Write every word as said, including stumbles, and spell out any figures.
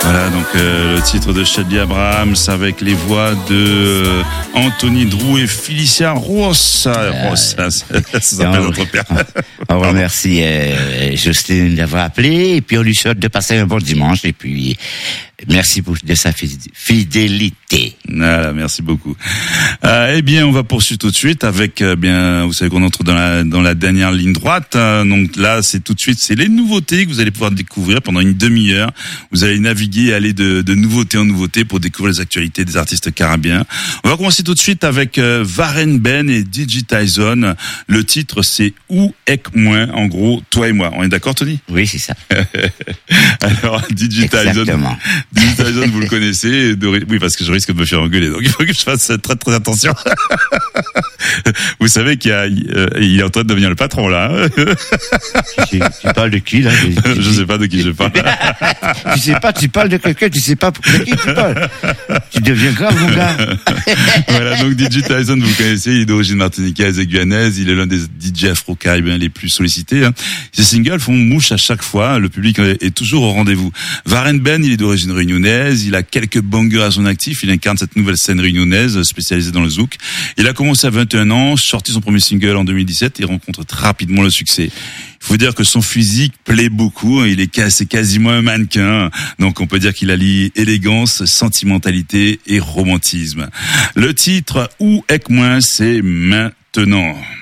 Voilà, donc euh, le titre de Shady Abrams avec les voix de euh, Anthony Drew et Felicia Rossa. Euh, Rossa, ça, ça s'appelle notre père. On remercie euh, Justine d'avoir appelé et puis on lui souhaite de passer un bon dimanche et puis merci pour de sa fidélité. Voilà, merci beaucoup. Euh, eh bien, on va poursuivre tout de suite avec euh, bien, vous savez qu'on entre dans la dans la dernière ligne droite. Hein, donc là, c'est tout de suite, c'est les nouveautés que vous allez pouvoir découvrir pendant une demi-heure. Vous allez naviguer et aller de, de nouveauté en nouveauté pour découvrir les actualités des artistes caribéens. On va commencer tout de suite avec euh, Warren Ben et D J Tyson. Le titre, c'est Où est moi, en gros, toi et moi. On est d'accord, Tony? Oui, c'est ça. Alors, D J Tyson. D J Tyson, vous le connaissez. De... Oui, parce que je risque de me faire engueuler. Donc, il faut que je fasse très, très attention. Vous savez qu'il y a, euh, il est en train de devenir le patron, là. tu, tu parles de qui, là? Je sais pas de qui je parle. Tu sais pas, tu parles de quelqu'un, tu sais pas de qui tu parles. Tu deviens grave, mon gars. Voilà, donc D J Tyson, vous connaissez, il est d'origine martiniquaise et guyanaise. Il est l'un des D J afro-caribéens les plus sollicités. Hein. Ses singles font mouche à chaque fois. Le public est toujours au rendez-vous. Warren Ben, il est d'origine réunionnaise. Il a quelques bangers à son actif. Il incarne cette nouvelle scène réunionnaise spécialisée dans le zouk. Il a commencé à vingt et un ans, sorti son premier single en deux mille dix-sept et rencontre rapidement le succès. Il faut dire que son physique plaît beaucoup. Il est c'est quasiment un mannequin. Donc on peut dire qu'il allie élégance, sentimentalité et romantisme. Le titre Où est-ce moi, c'est maintenant.